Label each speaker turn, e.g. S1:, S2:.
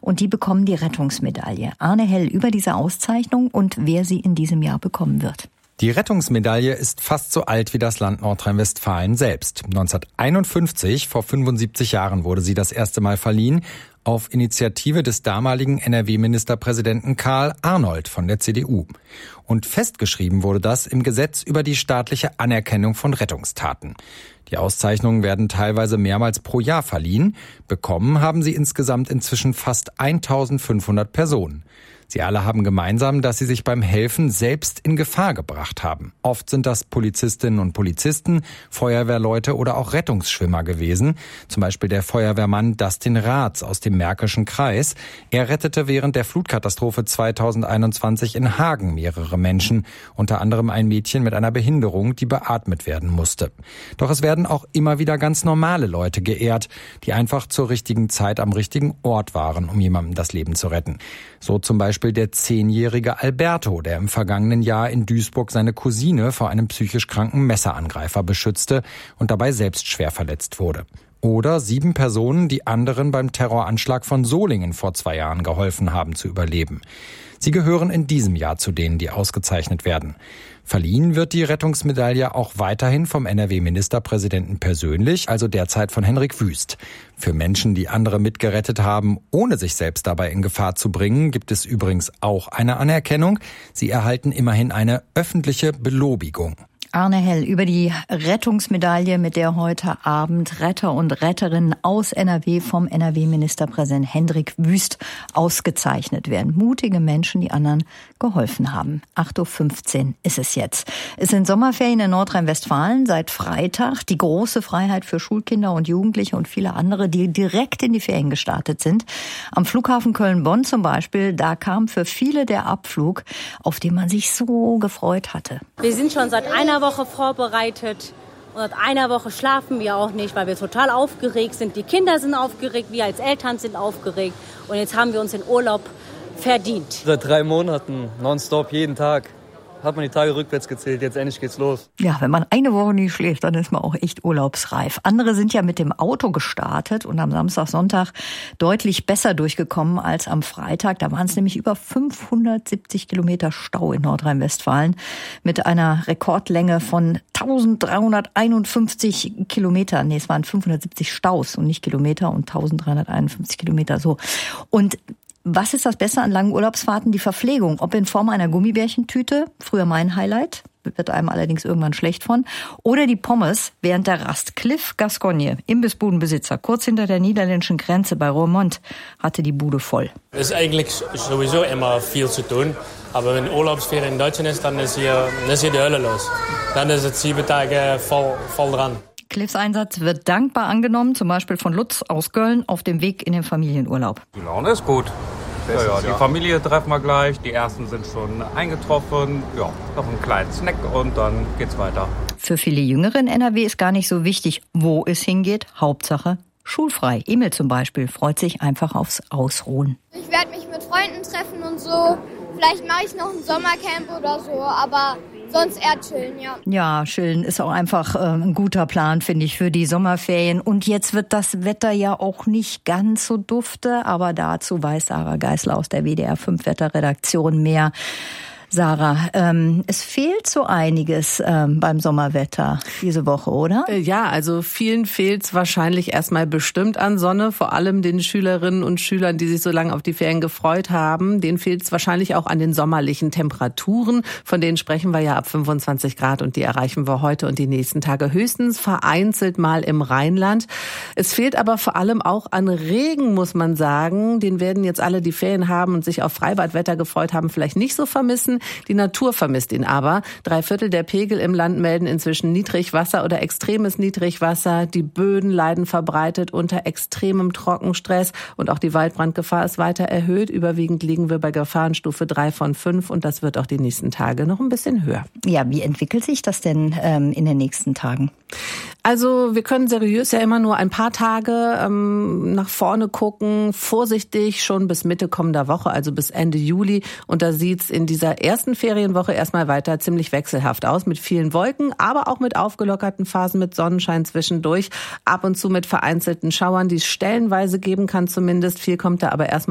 S1: und die bekommen die Rettungsmedaille. Arne Hell über diese Auszeichnung und wer sie in diesem Jahr bekommen wird.
S2: Die Rettungsmedaille ist fast so alt wie das Land Nordrhein-Westfalen selbst. 1951, vor 75 Jahren, wurde sie das erste Mal verliehen, auf Initiative des damaligen NRW-Ministerpräsidenten Karl Arnold von der CDU. Und festgeschrieben wurde das im Gesetz über die staatliche Anerkennung von Rettungstaten. Die Auszeichnungen werden teilweise mehrmals pro Jahr verliehen. Bekommen haben sie insgesamt inzwischen fast 1500 Personen. Sie alle haben gemeinsam, dass sie sich beim Helfen selbst in Gefahr gebracht haben. Oft sind das Polizistinnen und Polizisten, Feuerwehrleute oder auch Rettungsschwimmer gewesen. Zum Beispiel der Feuerwehrmann Dustin Raths aus dem Märkischen Kreis. Er rettete während der Flutkatastrophe 2021 in Hagen mehrere Menschen, unter anderem ein Mädchen mit einer Behinderung, die beatmet werden musste. Doch es werden auch immer wieder ganz normale Leute geehrt, die einfach zur richtigen Zeit am richtigen Ort waren, um jemandem das Leben zu retten. So zum Beispiel der 10-jährige Alberto, der im vergangenen Jahr in Duisburg seine Cousine vor einem psychisch kranken Messerangreifer beschützte und dabei selbst schwer verletzt wurde. Oder 7 Personen, die anderen beim Terroranschlag von Solingen vor 2 Jahren geholfen haben zu überleben. Sie gehören in diesem Jahr zu denen, die ausgezeichnet werden. Verliehen wird die Rettungsmedaille auch weiterhin vom NRW-Ministerpräsidenten persönlich, also derzeit von Henrik Wüst. Für Menschen, die andere mitgerettet haben, ohne sich selbst dabei in Gefahr zu bringen, gibt es übrigens auch eine Anerkennung. Sie erhalten immerhin eine öffentliche Belobigung.
S1: Arne Hell über die Rettungsmedaille, mit der heute Abend Retter und Retterinnen aus NRW vom NRW-Ministerpräsident Henrik Wüst ausgezeichnet werden. Mutige Menschen, die anderen geholfen haben. 8.15 Uhr ist es jetzt. Es sind Sommerferien in Nordrhein-Westfalen seit Freitag. Die große Freiheit für Schulkinder und Jugendliche und viele andere, die direkt in die Ferien gestartet sind. Am Flughafen Köln-Bonn zum Beispiel, da kam für viele der Abflug, auf den man sich so gefreut hatte.
S3: Wir sind schon seit einer Woche vorbereitet und seit einer Woche schlafen wir auch nicht, weil wir total aufgeregt sind. Die Kinder sind aufgeregt, wir als Eltern sind aufgeregt und jetzt haben wir uns den Urlaub verdient.
S4: Seit 3 Monaten, nonstop, jeden Tag. Hat man die Tage rückwärts gezählt, jetzt endlich geht's los.
S1: Ja, wenn man eine Woche nicht schläft, dann ist man auch echt urlaubsreif. Andere sind ja mit dem Auto gestartet und am Samstag, Sonntag deutlich besser durchgekommen als am Freitag. Da waren es nämlich über 570 Kilometer Stau in Nordrhein-Westfalen mit einer Rekordlänge von 1351 Kilometern. Nee, es waren 570 Staus und nicht Kilometer und 1351 Kilometer so. Und was ist das Beste an langen Urlaubsfahrten? Die Verpflegung, ob in Form einer Gummibärchentüte, früher mein Highlight, wird einem allerdings irgendwann schlecht von, oder die Pommes während der Rast. Cliff Gascogne, Imbissbudenbesitzer, kurz hinter der niederländischen Grenze bei Roermond, hatte die Bude voll.
S5: Es ist eigentlich sowieso immer viel zu tun, aber wenn Urlaubsferien in Deutschland ist, dann ist hier die Hölle los. Dann ist es 7 Tage voll dran.
S1: Cliffs Einsatz wird dankbar angenommen, zum Beispiel von Lutz aus Köln auf dem Weg in den Familienurlaub.
S6: Die Laune ist gut. Ja, die Familie treffen wir gleich, die ersten sind schon eingetroffen. Ja, noch einen kleinen Snack und dann geht's weiter.
S1: Für viele Jüngere in NRW ist gar nicht so wichtig, wo es hingeht. Hauptsache schulfrei. Emil zum Beispiel freut sich einfach aufs Ausruhen.
S7: Ich werde mich mit Freunden treffen und so. Vielleicht mache ich noch ein Sommercamp oder so, aber sonst eher chillen, ja. Ja, chillen ist auch einfach ein guter Plan, finde ich, für die Sommerferien. Und jetzt wird das Wetter ja auch nicht ganz so dufte, aber dazu weiß Sarah Geisler aus der WDR 5 Wetterredaktion mehr. Sarah, es fehlt so einiges beim Sommerwetter diese Woche, oder?
S8: Ja, also vielen fehlt es wahrscheinlich erstmal bestimmt an Sonne, vor allem den Schülerinnen und Schülern, die sich so lange auf die Ferien gefreut haben. Denen fehlt es wahrscheinlich auch an den sommerlichen Temperaturen, von denen sprechen wir ja ab 25 Grad und die erreichen wir heute und die nächsten Tage höchstens vereinzelt mal im Rheinland. Es fehlt aber vor allem auch an Regen, muss man sagen. Den werden jetzt alle, die Ferien haben und sich auf Freibadwetter gefreut haben, vielleicht nicht so vermissen. Die Natur vermisst ihn aber. 3/4 der Pegel im Land melden inzwischen Niedrigwasser oder extremes Niedrigwasser. Die Böden leiden verbreitet unter extremem Trockenstress und auch die Waldbrandgefahr ist weiter erhöht. Überwiegend liegen wir bei Gefahrenstufe 3 von 5 und das wird auch die nächsten Tage noch ein bisschen höher.
S1: Ja, wie entwickelt sich das denn in den nächsten Tagen?
S8: Also wir können seriös ja immer nur ein paar Tage nach vorne gucken, vorsichtig schon bis Mitte kommender Woche, also bis Ende Juli. Und da sieht's in dieser ersten Ferienwoche erstmal weiter ziemlich wechselhaft aus, mit vielen Wolken, aber auch mit aufgelockerten Phasen mit Sonnenschein zwischendurch, ab und zu mit vereinzelten Schauern, die es stellenweise geben kann zumindest. Viel kommt da aber erstmal